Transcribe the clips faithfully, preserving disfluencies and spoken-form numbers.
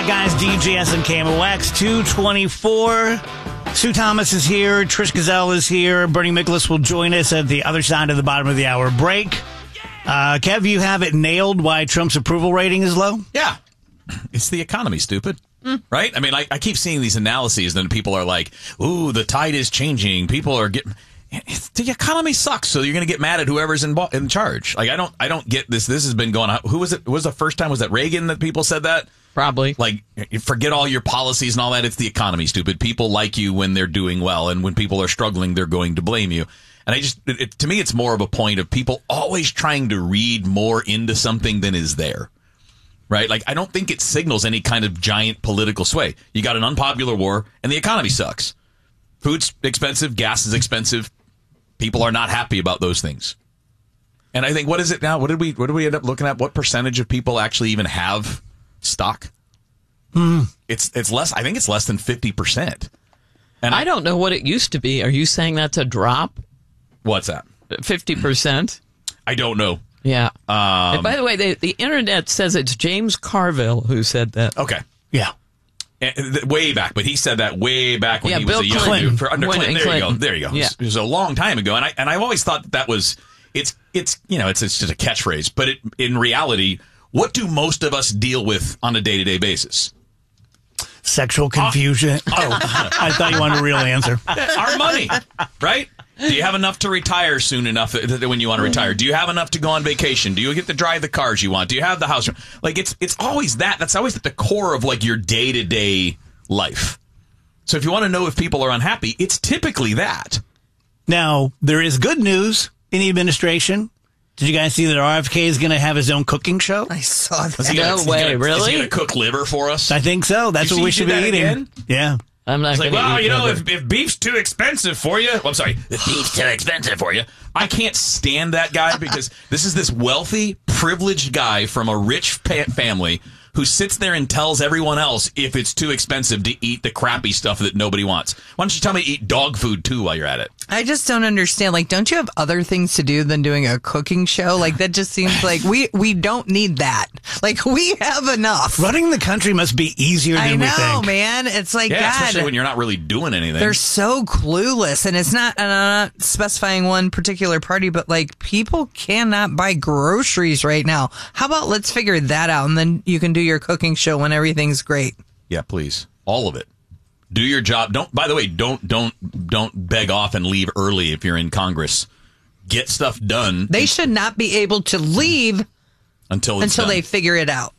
back, guys. D J S and K M O X, two twenty-four. Sue Thomas is here. Trish Gazelle is here. Bernie Miklasz will join us at the other side of the bottom of the hour break. Uh, Kev, you have it nailed why Trump's approval rating is low? Yeah. It's the economy, stupid. Mm. Right? I mean, I, I keep seeing these analyses, and then people are like, ooh, the tide is changing. People are getting... The economy sucks, so you're going to get mad at whoever's in in charge. Like I don't, I don't get this. This has been going on. Who was it? Was the first time? Was that Reagan that people said that? Probably. Like, forget all your policies and all that. It's the economy, stupid. People like you when they're doing well, and when people are struggling, they're going to blame you. And I just, it, it, to me, it's more of a point of people always trying to read more into something than is there. Right? Like, I don't think it signals any kind of giant political sway. You got an unpopular war, and the economy sucks. Food's expensive, gas is expensive. People are not happy about those things. And I think, what is it now? What did we what did we end up looking at? What percentage of people actually even have stock? Hmm. It's it's less. I think it's less than fifty percent. And I, I don't know what it used to be. Are you saying that's a drop? What's that? fifty percent? I don't know. Yeah. Um, and by the way, they, the internet says it's James Carville who said that. Okay. Yeah. Way back, but he said that way back when yeah, he Bill was a young Clinton. dude. For, under When- Clinton. There Clinton. you go. There you go. Yeah. It, was, it was a long time ago, and I and I've always thought that, that was it's it's you know it's it's just a catchphrase, but it, in reality, what do most of us deal with on a day to day basis? Sexual confusion. Uh, oh, I thought you wanted a real answer. Our money, right? Do you have enough to retire soon enough that when you want to retire? Do you have enough to go on vacation? Do you get to drive the cars you want? Do you have the house? Like it's it's always that. That's always at the core of like your day to day life. So if you want to know if people are unhappy, it's typically that. Now, there is good news in the administration. Did you guys see that R F K is going to have his own cooking show? I saw that. Is he No gonna, way, he's gonna, really? Is he going to cook liver for us? I think so. That's You what we see, should he be did that eating. again? Yeah. I'm not It's like, gonna well, eat you know, liver. if, if beef's too expensive for you, well, I'm sorry, if beef's too expensive for you, I can't stand that guy because this is this wealthy, privileged guy from a rich pa- family who sits there and tells everyone else if it's too expensive to eat the crappy stuff that nobody wants. Why don't you tell me to eat dog food, too, while you're at it? I just don't understand. Like, don't you have other things to do than doing a cooking show? Like, that just seems like we, we don't need that. Like, we have enough. Running the country must be easier than I we know, think. man. It's like, Yeah, God, especially when you're not really doing anything. they're so clueless. And it's not, and I'm not specifying one particular party, but like, people cannot buy groceries right now. How about let's figure that out and then you can do your cooking show when everything's great. Yeah, please. All of it. Do your job. Don't. By the way, don't don't don't beg off and leave early if you're in Congress. Get stuff done. They should not be able to leave until it's until done. they figure it out.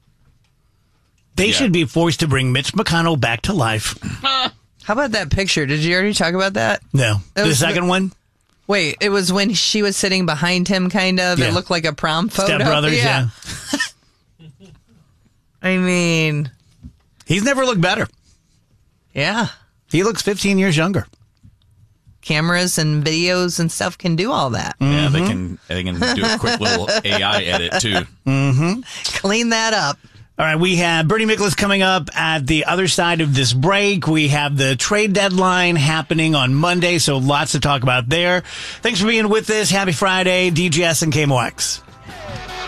They Yeah. should be forced to bring Mitch McConnell back to life. How about that picture? Did you already talk about that? No. That The was second the- one? Wait, it was when she was sitting behind him, kind of. Yeah. It looked like a prom photo. Step Brothers, yeah. I mean, He's never looked better. yeah. He looks fifteen years younger. Cameras and videos and stuff can do all that. Yeah, they can they can do a quick little A I edit too. Mm-hmm. Clean that up. All right, we have Bernie Miklasz coming up at the other side of this break. We have the trade deadline happening on Monday, so lots to talk about there. Thanks for being with us. Happy Friday, D J S and K M O X.